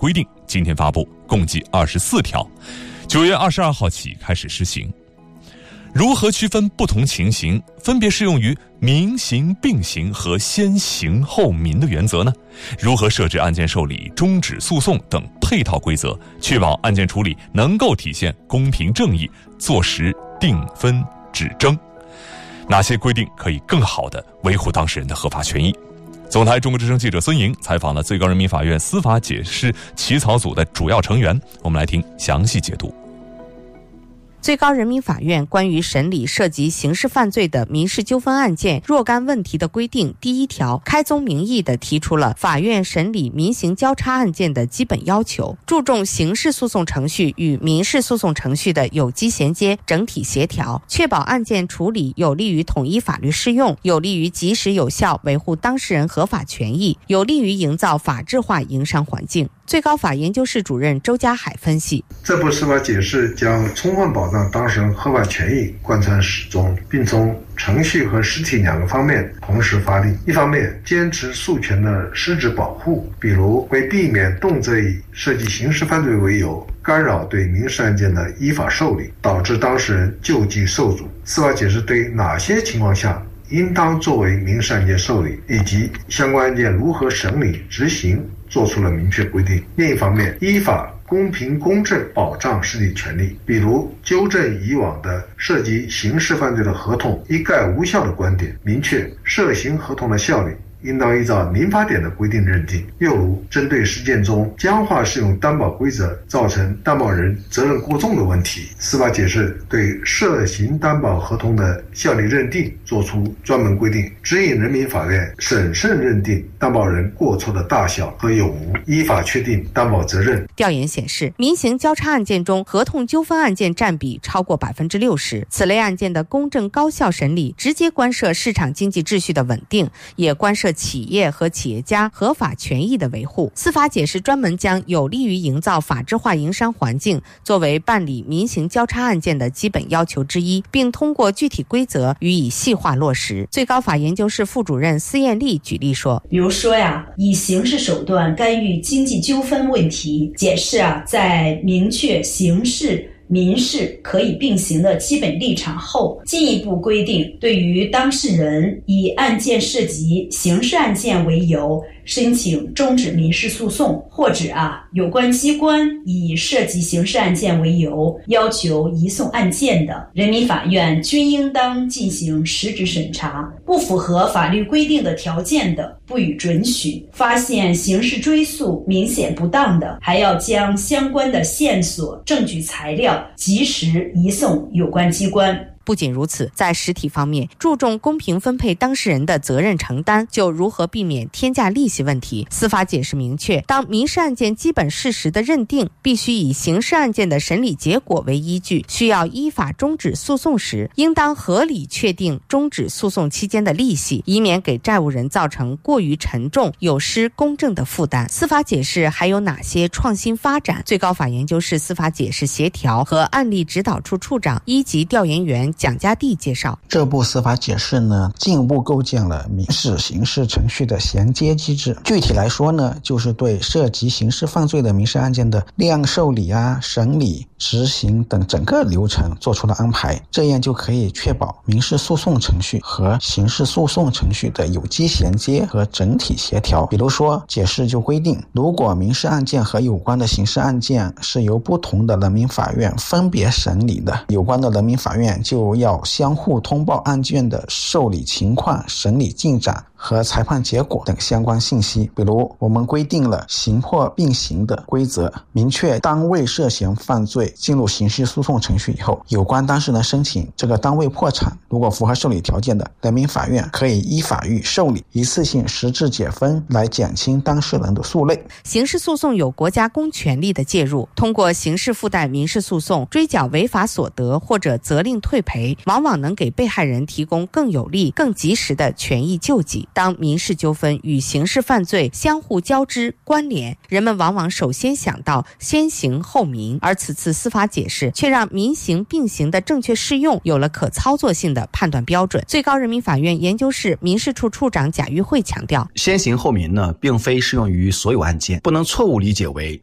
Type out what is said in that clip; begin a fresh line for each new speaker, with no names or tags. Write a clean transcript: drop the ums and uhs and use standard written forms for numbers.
规定今天发布，共计24条，9月22号起开始施行。如何区分不同情形，分别适用于民刑并行和先刑后民的原则呢？如何设置案件受理、终止诉讼等配套规则，确保案件处理能够体现公平正义，坐实定分止争？哪些规定可以更好地维护当事人的合法权益？总台中国之声记者孙莹采访了最高人民法院司法解释起草组的主要成员，我们来听详细解读。
最高人民法院关于审理涉及刑事犯罪的民事纠纷案件若干问题的规定第1条开宗明义地提出了法院审理民刑交叉案件的基本要求，注重刑事诉讼程序与民事诉讼程序的有机衔接、整体协调，确保案件处理有利于统一法律适用，有利于及时有效维护当事人合法权益，有利于营造法治化营商环境。最高法研究室主任周家海分析，
这部司法解释将充分保障当事人合法权益贯穿始终，并从程序和实体两个方面同时发力。一方面坚持诉权的实质保护，比如为避免动辄以涉及刑事犯罪为由干扰对民事案件的依法受理，导致当事人救济受阻。司法解释对哪些情况下应当作为民事案件受理，以及相关案件如何审理执行做出了明确规定。另一方面，依法公平公正保障实体权利，比如纠正以往的涉及刑事犯罪的合同一概无效的观点，明确涉刑合同的效力应当依照民法典的规定认定。又如针对实践中僵化适用担保规则造成担保人责任过重的问题，司法解释对涉刑担保合同的效力认定作出专门规定，指引人民法院审慎认定担保人过错的大小和有无，依法确定担保责任。
调研显示，民刑交叉案件中合同纠纷案件占比超过 60%， 此类案件的公正高效审理直接关涉市场经济秩序的稳定，也关涉企业和企业家合法权益的维护。司法解释专门将有利于营造法治化营商环境作为办理民刑交叉案件的基本要求之一，并通过具体规则予以细化落实。最高法研究室副主任司艳丽举例说，
比如说以刑事手段干预经济纠纷问题，解释在明确刑事民事可以并行的基本立场后，进一步规定对于当事人以案件涉及刑事案件为由申请终止民事诉讼，或者有关机关以涉及刑事案件为由要求移送案件的，人民法院均应当进行实质审查，不符合法律规定的条件的不予准许，发现刑事追诉明显不当的，还要将相关的线索、证据材料及时移送有关机关。
不仅如此，在实体方面，注重公平分配当事人的责任承担，就如何避免天价利息问题。司法解释明确，当民事案件基本事实的认定必须以刑事案件的审理结果为依据，需要依法终止诉讼时，应当合理确定终止诉讼期间的利息，以免给债务人造成过于沉重、有失公正的负担。司法解释还有哪些创新发展？最高法研究室司法解释协调和案例指导处处长、一级调研员蒋家地介绍，
这部司法解释呢，进一步构建了民事刑事程序的衔接机制。具体来说呢，就是对涉及刑事犯罪的民事案件的立案受理审理、执行等整个流程做出了安排，这样就可以确保民事诉讼程序和刑事诉讼程序的有机衔接和整体协调。比如说，解释就规定，如果民事案件和有关的刑事案件是由不同的人民法院分别审理的，有关的人民法院就要相互通报案件的受理情况、审理进展和裁判结果等相关信息。比如，我们规定了刑破并行的规则，明确单位涉嫌犯罪进入刑事诉讼程序以后，有关当事人申请这个单位破产，如果符合受理条件的，人民法院可以依法予受理，一次性实质解分，来减轻当事人的诉累。
刑事诉讼有国家公权力的介入，通过刑事附带民事诉讼追缴违法所得或者责令退赔，往往能给被害人提供更有力、更及时的权益救济。当民事纠纷与刑事犯罪相互交织关联，人们往往首先想到先刑后民，而此次司法解释却让民刑并行的正确适用有了可操作性的判断标准。最高人民法院研究室民事处处长贾玉慧强调，
先刑后民呢，并非适用于所有案件，不能错误理解为